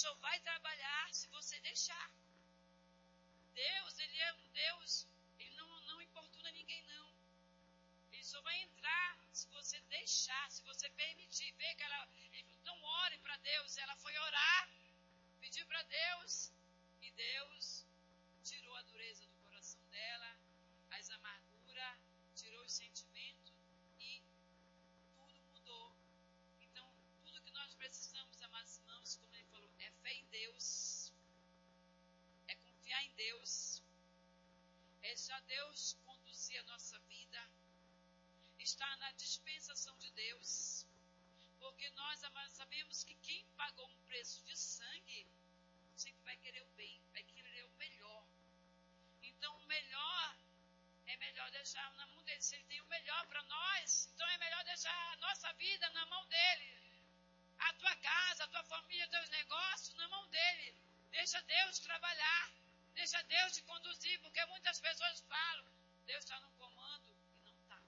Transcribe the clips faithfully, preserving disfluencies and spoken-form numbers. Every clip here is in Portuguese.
só vai trabalhar se você deixar. Deus, Ele é um Deus, Ele não, não importuna ninguém, não. Ele só vai entrar se você deixar, se você permitir. Vê que ela, ele falou, então ore para Deus. Ela foi orar, pediu para Deus, e Deus tirou a dureza do coração dela, as amarguras, tirou os sentimentos, e tudo mudou. Então, tudo que nós precisamos, amados irmãos, como ele falou, é fé em Deus, é confiar em Deus, é deixar Deus conduzir a nossa vida, estar na dispensação de Deus, porque nós, amados, sabemos que quem pagou um preço de sangue, sempre vai querer o bem, vai querer o melhor. Então, o melhor é melhor deixar na mão dele. Se ele tem o melhor para nós, então é melhor deixar a nossa vida na mão dele. A tua casa, a tua família, teus negócios na mão dele. Deixa Deus trabalhar. Deixa Deus te conduzir, porque muitas pessoas falam, Deus está no comando, e não está.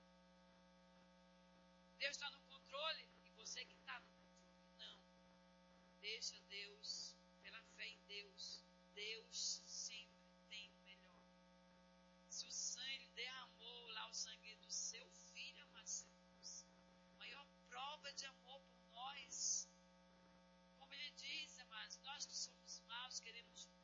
Deus está no controle, e você que está no controle. Não. Deixa Deus, pela fé em Deus. Deus sempre tem o melhor. Se o sangue derramou lá o sangue do seu filho, amados irmãos, a maior prova de amor por nós, como ele diz, amados, nós que somos maus, queremos